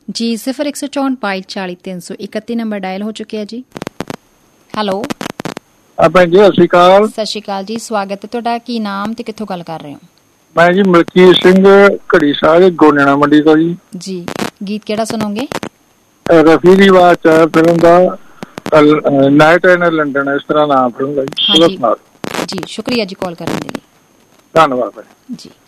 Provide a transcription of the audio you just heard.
जी 0164 22 40 331 number dial ਹੋ ਚੁੱਕਿਆ ਜੀ। ਹੈਲੋ ਭੈਣ ਜੀ ਸਤਿ ਸ਼੍ਰੀ ਅਕਾਲ। ਸਤਿ ਸ਼੍ਰੀ ਅਕਾਲ ਜੀ, ਸਵਾਗਤ ਹੈ ਤੁਹਾਡਾ। ਕੀ ਨਾਮ ਤੇ ਕਿੱਥੋਂ ਗੱਲ ਕਰ ਰਹੇ ਹੋ? ਮੈਂ ਜੀ ਮਲਕੀਤ ਸਿੰਘ ਘੜੀ ਸਾਹਿਬ ਗੋਨੇਣਾ ਮੰਡੀ ਤੋਂ ਜੀ। ਜੀ ਗੀਤ ਕਿਹੜਾ ਸੁਣੋਗੇ? ਰਫੀ ਦੀ ਆਵਾਜ਼ film the night in London, ਇਸ ਤਰ੍ਹਾਂ ਨਾਮ ਫਿਲਮ ਦਾ ਜੀ। ਜੀ ਸ਼ੁਕਰੀਆ ਜੀ ਕਾਲ ਕਰਨ ਦੇ ਲਈ। ਧੰਨਵਾਦ। ਜੀ